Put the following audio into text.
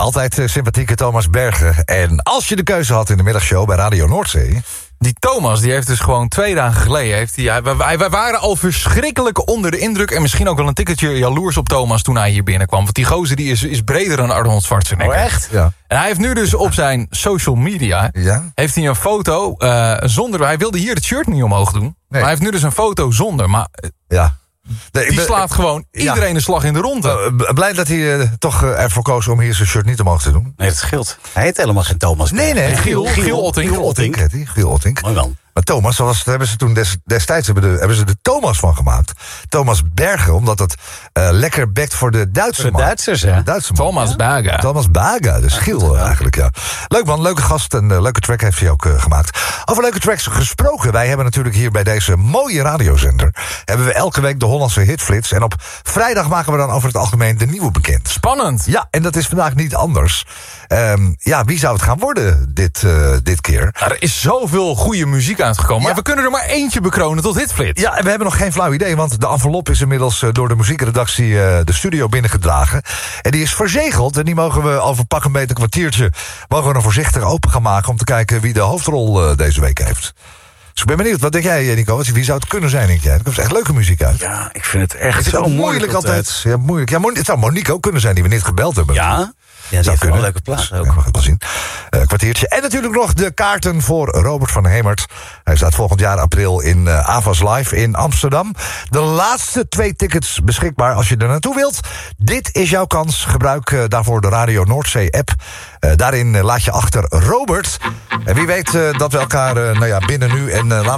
altijd sympathieke Thomas Bergen. En als je de keuze had in de middagshow bij Radio Noordzee... Die Thomas, die heeft dus gewoon 2 dagen geleden... Wij waren al verschrikkelijk onder de indruk... en misschien ook wel een tikketje jaloers op Thomas toen hij hier binnenkwam. Want die gozer die is breder dan Arnold Schwarzenegger. Oh, echt? Ja. En hij heeft nu dus op zijn social media... heeft hij een foto zonder... Hij wilde hier het shirt niet omhoog doen. Nee. Maar hij heeft nu dus een foto zonder. Maar die slaat gewoon iedereen een slag in de ronde. Blij dat hij toch ervoor koos om hier zijn shirt niet omhoog te doen. Nee, dat scheelt. Hij heet helemaal geen Thomas. Nee, Giel Ottink. Giel Ottink. Mooi man. Maar Thomas, daar hebben ze toen destijds hebben ze de Thomas van gemaakt. Thomas Bergen, omdat het lekker bekt voor de Duitse man. Duitsers, hè? Thomas Bergen. Thomas Bergen, dus Giel eigenlijk, ja. Leuk man, leuke gast en leuke track heeft hij ook gemaakt. Over leuke tracks gesproken. Wij hebben natuurlijk hier bij deze mooie radiozender... hebben we elke week de Hollandse hitflits. En op vrijdag maken we dan over het algemeen de nieuwe bekend. Spannend. Ja, en dat is vandaag niet anders. Wie zou het gaan worden dit keer? Er is zoveel goede muziek uitgekomen. Maar we kunnen er maar eentje bekronen tot hitflits. Ja, en we hebben nog geen flauw idee, want de envelop is inmiddels door de muziekredactie de studio binnengedragen. En die is verzegeld en die mogen we over pak een beter een kwartiertje mogen we nog voorzichtig open gaan maken om te kijken wie de hoofdrol deze week heeft. Dus ik ben benieuwd, wat denk jij, Nico? Wie zou het kunnen zijn, denk jij? Er komt echt leuke muziek uit. Ja, ik vind het echt het is zo moeilijk altijd. Ja, moeilijk. Ja, het zou Monique ook kunnen zijn, die we net gebeld hebben. Ja, die heeft wel een leuke plaats ook. Ja, we gaan wel zien. Kwartiertje. En natuurlijk nog de kaarten voor Robert van Hemert. Hij staat volgend jaar april in Avas Live in Amsterdam. De laatste 2 tickets beschikbaar als je er naartoe wilt. Dit is jouw kans. Gebruik daarvoor de Radio Noordzee app. Daarin laat je achter Robert. En wie weet dat we elkaar binnen nu en laten